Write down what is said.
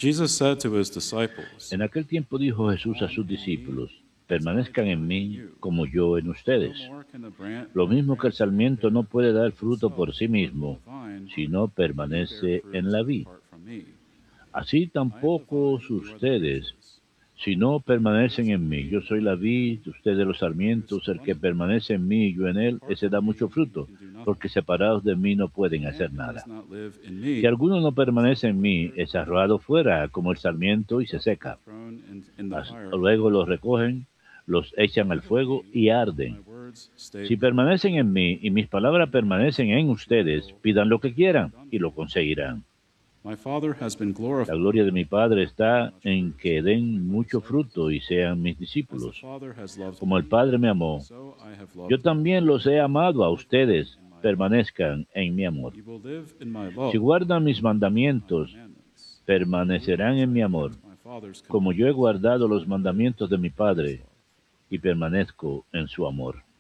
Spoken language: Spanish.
Jesus said to his disciples, En aquel tiempo dijo Jesús a sus discípulos, permanezcan en mí como yo en "No ustedes. more can the Lo mismo que el sarmiento no puede dar branch fruto itself por sí bear from the mismo vine, si no neither can you bear permanece fruit en la vid. apart from me. Así I am the tampoco vine, you are the ustedes, branches. si no He who permanecen abides in en mí. me Yo soy and la I in vid, him ustedes los produce sarmientos, el que abundant fruit. permanece en mí y yo en él, Apart ese from da mucho me, you fruto, can do nothing. porque separados de mí no A pueden man hacer who does nada. not live in Si me alguno no is like permanece a en mí, withered es plant arrojado fuera como el sarmiento y se and seca. thrown in the fire. Luego los recogen, los echan al Live in fuego me, y and my arden. words stay Si with you. permanecen en mí y mis palabras permanecen en Ask what you ustedes, will, pidan lo que and it will be quieran done y for lo you. conseguirán. My Father has been La glorified gloria de mi Padre that you bear está much en fruit, que den showing my mucho disciples. fruto y sean mis As the discípulos. Father has loved Como el me, Padre me amó, so I have yo loved you. también los he amado a Remain ustedes. in my love. Permanezcan en mi amor. You will live in my Si love, guardan mis and keep my mandamientos, commandments. permanecerán So en I mi have amor, kept my Father's como yo he commandments guardado los and live mandamientos de mi in his Padre love. y permanezco en su amor.